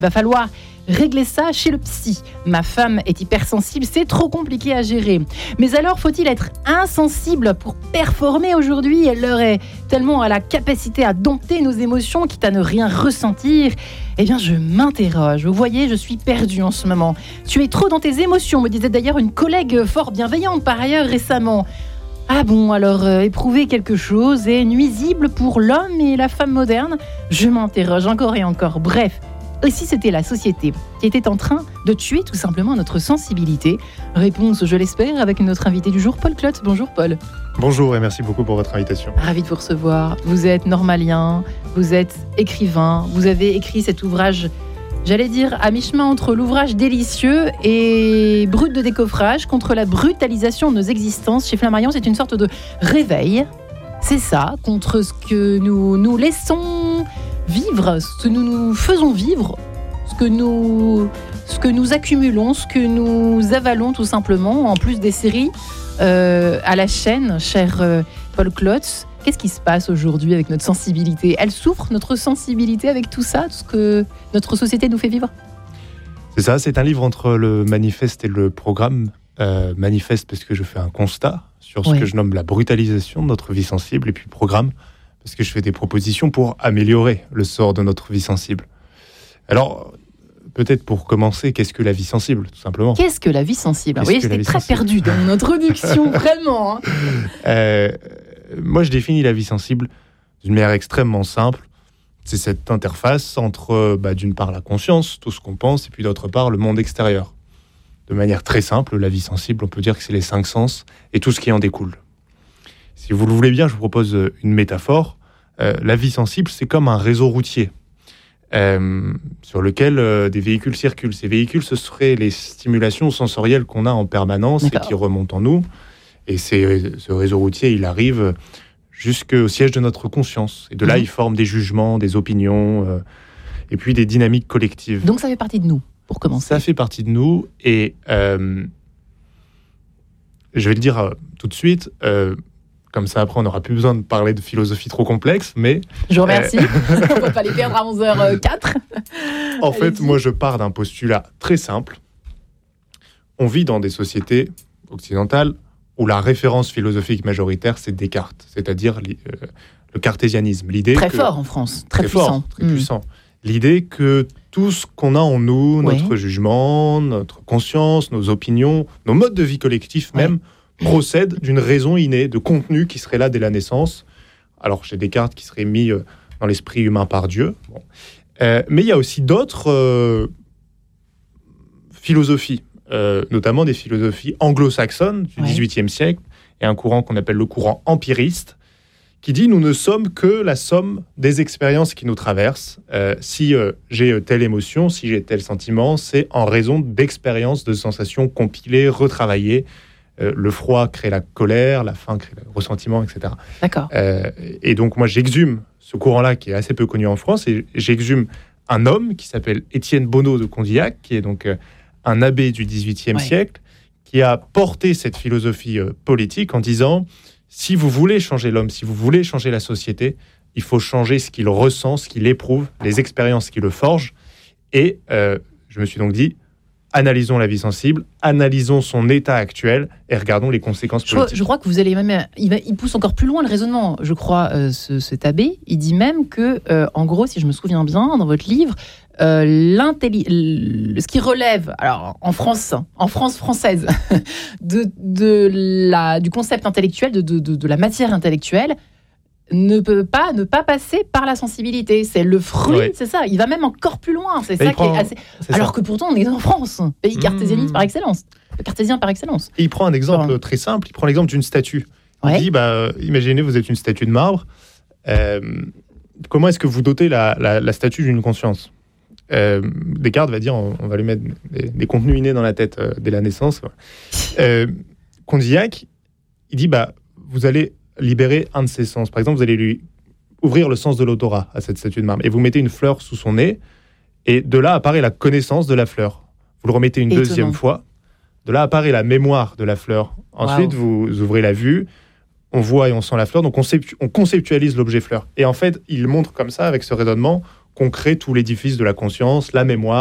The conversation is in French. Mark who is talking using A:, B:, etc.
A: Va falloir régler ça chez le psy. Ma femme est hypersensible, c'est trop compliqué à gérer. Mais alors, faut-il être insensible pour performer aujourd'hui ? L'heure est tellement à la capacité à dompter nos émotions, quitte à ne rien ressentir. Eh bien, je m'interroge. Vous voyez, je suis perdue en ce moment. Tu es trop dans tes émotions, me disait d'ailleurs une collègue fort bienveillante par ailleurs récemment. Ah bon, alors éprouver quelque chose est nuisible pour l'homme et la femme moderne ? Je m'interroge encore et encore. Bref. Et si c'était la société qui était en train de tuer tout simplement notre sensibilité ? Réponse, je l'espère, avec notre invité du jour, Paul Klotz. Bonjour Paul.
B: Bonjour et merci beaucoup pour votre invitation.
A: Ravi de vous recevoir. Vous êtes normalien, vous êtes écrivain, vous avez écrit cet ouvrage, j'allais dire, à mi-chemin entre l'ouvrage délicieux et brut de décoffrage contre la brutalisation de nos existences. Chez Flammarion, c'est une sorte de réveil. C'est ça, contre ce que nous laissons vivre, ce que nous faisons vivre, ce que nous accumulons, ce que nous avalons tout simplement, en plus des séries à la chaîne, cher Paul Klotz. Qu'est-ce qui se passe aujourd'hui avec notre sensibilité ? Elle souffre, notre sensibilité, avec tout ça, tout ce que notre société nous fait vivre ?
B: C'est ça, c'est un livre entre le manifeste et le programme. Manifeste parce que je fais un constat sur ce que je nomme la brutalisation de notre vie sensible, et puis programme parce que je fais des propositions pour améliorer le sort de notre vie sensible. Alors, peut-être pour commencer, qu'est-ce que la vie sensible, tout simplement ?
A: Qu'est-ce que la vie sensible ? Vous voyez, j'étais très perdue dans mon introduction, vraiment.
B: Moi, je définis la vie sensible d'une manière extrêmement simple. C'est cette interface entre, d'une part, la conscience, tout ce qu'on pense, et puis d'autre part, le monde extérieur. De manière très simple, la vie sensible, on peut dire que c'est les 5 sens et tout ce qui en découle. Si vous le voulez bien, je vous propose une métaphore. La vie sensible, c'est comme un réseau routier sur lequel des véhicules circulent. Ces véhicules, ce seraient les stimulations sensorielles qu'on a en permanence et qui remontent en nous. Et ce réseau routier, il arrive jusqu'au siège de notre conscience. Et de là, il forme des jugements, des opinions, et puis des dynamiques collectives.
A: Donc ça fait partie de nous, pour commencer.
B: Ça fait partie de nous, et je vais le dire tout de suite, comme ça après on n'aura plus besoin de parler de philosophie trop complexe, mais...
A: Je vous remercie, on ne peut pas les perdre à 11h04.
B: En fait, moi je pars d'un postulat très simple. On vit dans des sociétés occidentales où la référence philosophique majoritaire, c'est Descartes, c'est-à-dire le cartésianisme. L'idée
A: très fort en France, très puissant.
B: Très puissant. L'idée que tout ce qu'on a en nous, notre jugement, notre conscience, nos opinions, nos modes de vie collectifs même, procèdent d'une raison innée, de contenu qui serait là dès la naissance. Alors chez Descartes, qui serait mis dans l'esprit humain par Dieu. Bon. Mais il y a aussi d'autres philosophies, notamment des philosophies anglo-saxonnes du XVIIIe siècle, et un courant qu'on appelle le courant empiriste, qui dit « nous ne sommes que la somme des expériences qui nous traversent. Si j'ai telle émotion, si j'ai tel sentiment, c'est en raison d'expériences, de sensations compilées, retravaillées. Le froid crée la colère, la faim crée le ressentiment, etc. »
A: D'accord.
B: Et donc moi, j'exhume ce courant-là, qui est assez peu connu en France, et j'exhume un homme qui s'appelle Étienne Bonneau de Condillac, qui est donc un abbé du XVIIIe siècle, qui a porté cette philosophie politique en disant... Si vous voulez changer l'homme, si vous voulez changer la société, il faut changer ce qu'il ressent, ce qu'il éprouve, les expériences qui le forgent. Et je me suis donc dit, analysons la vie sensible, analysons son état actuel et regardons les conséquences politiques.
A: Je crois que vous allez même... Il pousse encore plus loin le raisonnement. Je crois, cet abbé, il dit même que, en gros, si je me souviens bien, dans votre livre, ce qui relève, alors en France française, du concept intellectuel, de la matière intellectuelle, ne peut pas ne pas passer par la sensibilité. C'est le fruit, c'est ça. Il va même encore plus loin. C'est ça qui est assez... Alors que pourtant, on est en France, pays cartésianiste par excellence. Le cartésien par excellence.
B: Et il prend un exemple très simple. Il prend l'exemple d'une statue. Il dit, imaginez, vous êtes une statue de marbre. Comment est-ce que vous dotez la statue d'une conscience ? Descartes va dire on va lui mettre des contenus innés dans la tête dès la naissance. Condillac, il dit vous allez libérer un de ses sens. Par exemple, vous allez lui ouvrir le sens de l'odorat à cette statue de marbre et vous mettez une fleur sous son nez et de là apparaît la connaissance de la fleur. Vous le remettez une deuxième fois, de là apparaît la mémoire de la fleur. Ensuite, vous ouvrez la vue, on voit et on sent la fleur, donc on conceptualise l'objet fleur. Et en fait, il montre comme ça, avec ce raisonnement, qu'on crée tout l'édifice de la conscience, la mémoire,